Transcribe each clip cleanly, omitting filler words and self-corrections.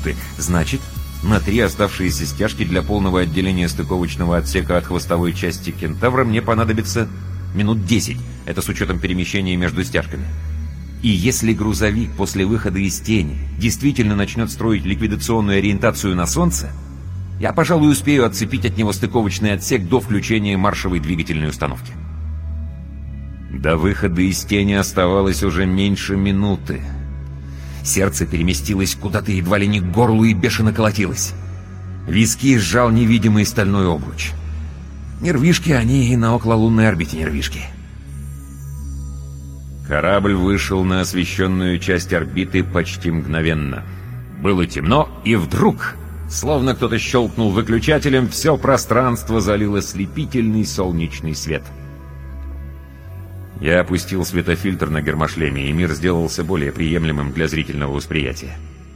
минуты. Значит, на 3 оставшиеся стяжки для полного отделения стыковочного отсека от хвостовой части «Кентавра» мне понадобится минут 10. Это с учетом перемещения между стяжками. И если грузовик после выхода из тени действительно начнет строить ликвидационную ориентацию на Солнце, я, пожалуй, успею отцепить от него стыковочный отсек до включения маршевой двигательной установки. До выхода из тени оставалось уже меньше минуты. Сердце переместилось куда-то едва ли не к горлу и бешено колотилось. Виски сжал невидимый стальной обруч. Нервишки, они и на окололунной орбите нервишки. Корабль вышел на освещенную часть орбиты почти мгновенно. Было темно, и вдруг, словно кто-то щелкнул выключателем, все пространство залил ослепительный солнечный свет. Я опустил светофильтр на гермошлеме, и мир сделался более приемлемым для зрительного восприятия.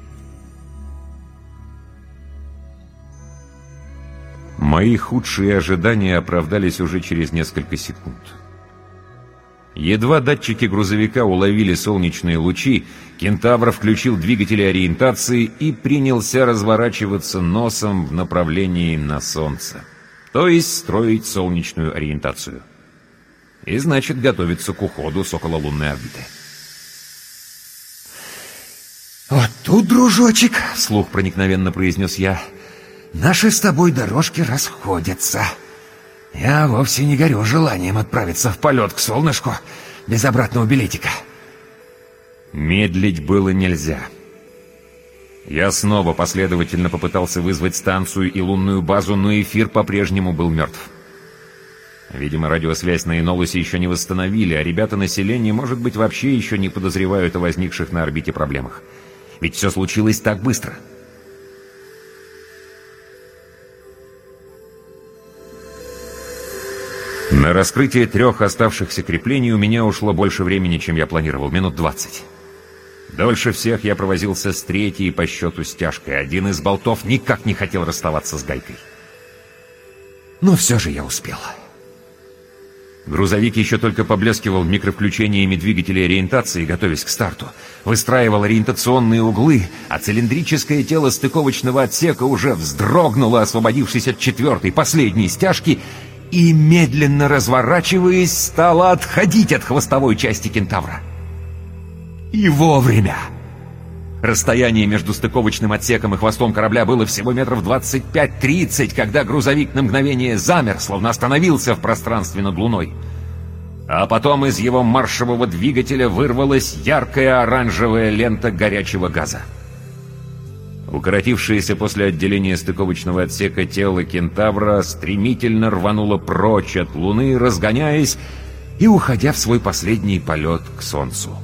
Мои худшие ожидания оправдались уже через несколько секунд. Едва датчики грузовика уловили солнечные лучи, «Кентавр» включил двигатели ориентации и принялся разворачиваться носом в направлении на Солнце. То есть строить солнечную ориентацию. И значит, готовиться к уходу с окололунной орбиты. «Вот тут, дружочек, — вслух проникновенно произнес я, — наши с тобой дорожки расходятся. Я вовсе не горю желанием отправиться в полет к солнышку без обратного билетика». Медлить было нельзя. Я снова последовательно попытался вызвать станцию и лунную базу, но эфир по-прежнему был мертв. Видимо, радиосвязь на Энолусе еще не восстановили, а ребята населения, может быть, вообще еще не подозревают о возникших на орбите проблемах. Ведь все случилось так быстро. На раскрытие 3 оставшихся креплений у меня ушло больше времени, чем я планировал, минут 20. Дольше всех я провозился с 3-й по счету стяжкой. Один из болтов никак не хотел расставаться с гайкой. Но все же я успел. Грузовик еще только поблескивал микровключениями двигателей ориентации, готовясь к старту. Выстраивал ориентационные углы, а цилиндрическое тело стыковочного отсека уже вздрогнуло, освободившись от 4-й, последней стяжки, и, медленно разворачиваясь, стала отходить от хвостовой части «Кентавра». И вовремя! Расстояние между стыковочным отсеком и хвостом корабля было всего метров 25-30, когда грузовик на мгновение замер, словно остановился в пространстве над Луной. А потом из его маршевого двигателя вырвалась яркая оранжевая лента горячего газа. Укоротившееся после отделения стыковочного отсека тело «Кентавра» стремительно рвануло прочь от Луны, разгоняясь и уходя в свой последний полет к Солнцу.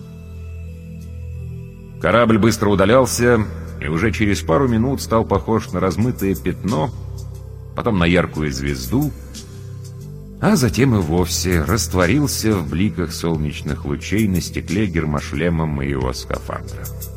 Корабль быстро удалялся и уже через пару минут стал похож на размытое пятно, потом на яркую звезду, а затем и вовсе растворился в бликах солнечных лучей на стекле гермошлема моего скафандра.